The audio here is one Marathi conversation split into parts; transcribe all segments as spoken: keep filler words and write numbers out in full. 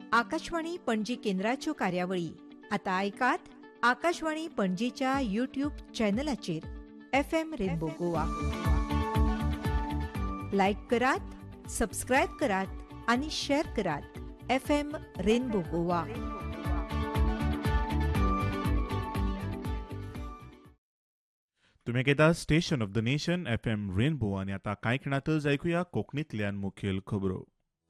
आकाशवाणी पणजी केंद्राच्यो कार्यावळी आता ऐकात Akashvani पणजीच्या YouTube चॅनलाचेर F M rainbow Goa. लायक करात, सबस्क्रायब करात आणि शेअर करात एफ एम रेनबो गोवा. तुम्ही ऐकता station of the nation F M rainbow आणि आता काही क्षणातच ऐकूया कोकणीतल्यान मुखेल खबरो.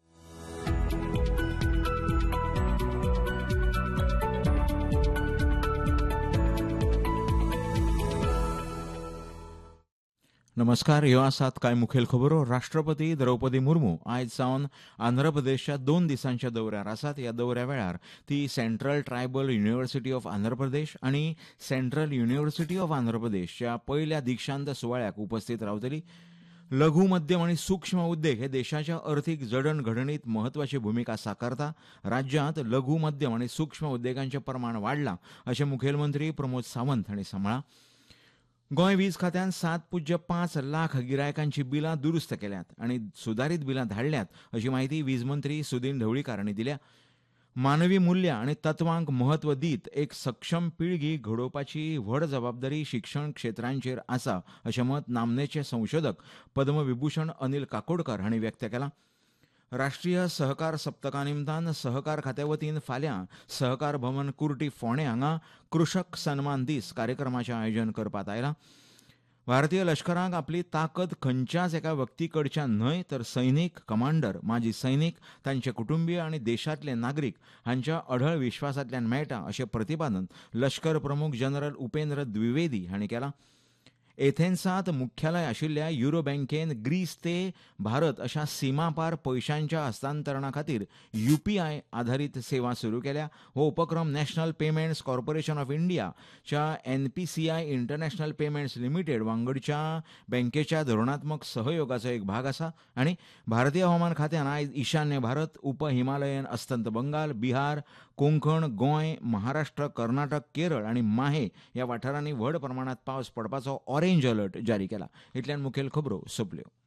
नमस्कार. ह्यो आसात कांय मुखेल खबरो. राष्ट्रपती द्रौपदी मुर्मू आयज सावन आंध्र प्रदेशच्या दोन दिसांच्या दौऱ्यार आसात. ह्या दौऱ्या वेळार ती central tribal university of Andhra Pradesh आनी सेंट्रल युनिव्हर्सिटी ऑफ आंध्र प्रदेशच्या पयल्या दिक्षांत सुवाळ्याक उपस्थित रावतली. लघु मध्यम आनी सूक्ष्म उद्देग हे देशाच्या अर्थीक जडणघडणीत म्हत्वाची भूमिका साकारता. राज्यांत लघु मध्यम आनी सूक्ष्म उद्देगांचें प्रमाण वाडलां अशें मुखेलमंत्री प्रमोद सावंत हांणी सांबाळा. गोंय वीज खात्यान सात पुज्य पांच लाख गिरायकांची बिलां दुरुस्त केल्यात आनी सुदारीत बिलां धाडल्यात अशी माहिती वीज मंत्री सुदीन ढवळीकार हांणी दिल्या. मानवी मुल्यां आनी तत्वांक म्हत्व दीत एक सक्षम पिळगी घडोवपाची व्हड जबाबदारी शिक्षण क्षेत्रांचेर आसा अशें मत नामनेचे संशोधक पद्मविभूषण अनिल काकोडकर हांणी व्यक्त केलां. राष्ट्रीय सहकार सप्तका निमतान सहकार खात्या वतीन फाल्यां सहकार भवन कुर्टी फोंडें हांगा कृषक सन्मान दीस कार्यक्रमाचें आयोजन करपात आयलां. भारतीय लश्कराक आपली ताकद खंयच्याच एका व्यक्ती कडच्यान न्हय तर सैनीक, कमांडर, माजी सैनीक, तांचे कुटुंबीय आनी देशांतले नागरीक हांच्या अढळ विश्वासांतल्यान मेळटा अशें प्रतिपादन लश्कर प्रमुख जनरल उपेंद्र द्विवेदी हांणी केलां. एथेन्सांत मुख्यालय आशिल्ल्या युरो बँकेन ग्रीस ते भारत अशा सीमापार पयशांच्या हस्तांतरणा खातीर युपीआय आधारीत सेवा सुरू केल्या. हो उपक्रम नॅशनल पेमेंट्स कॉर्पोरेशन ऑफ इंडियाच्या एनपीसीआय इंटरनॅशनल पेमेंट्स लिमिटेड वांगडच्या बँकेच्या धोरणात्मक सहयोगाचो एक भाग आसा आनी भारतीय हवामान खात्यान आयज ईशान्य भारत, उप हिमालयन अस्तंत बंगाल, बिहार, कोंकण, गोंय, महाराष्ट्र, कर्नाटक, केरळ आनी माहे ह्या वाठारांनी व्हड प्रमाणात पावस पडपाचो ऑरेंज अलर्ट जारी केला. इतल्यान मुखेल खबरो सोंपल्यो.